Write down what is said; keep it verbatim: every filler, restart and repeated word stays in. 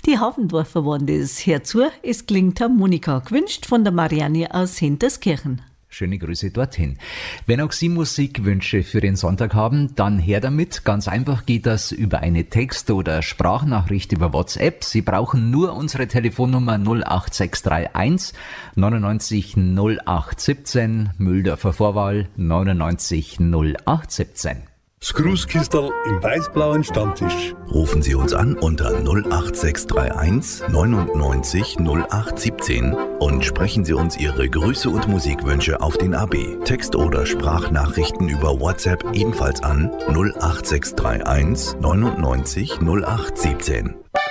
Die Hafendorfer waren das. Herzu, es klingt Harmonika, gewünscht von der Marianne aus Hinterskirchen. Schöne Grüße dorthin. Wenn auch Sie Musikwünsche für den Sonntag haben, dann her damit. Ganz einfach geht das über eine Text- oder Sprachnachricht über WhatsApp. Sie brauchen nur unsere Telefonnummer null acht sechs drei eins neunundneunzig null acht siebzehn, Mühldorfer Vorwahl neunundneunzig null acht siebzehn. Das Grußkistel im weiß-blauen Stammtisch. Rufen Sie uns an unter null acht sechs drei eins neunundneunzig null acht siebzehn und sprechen Sie uns Ihre Grüße und Musikwünsche auf den A B. Text- oder Sprachnachrichten über WhatsApp ebenfalls an null acht sechs drei eins neunundneunzig null acht siebzehn.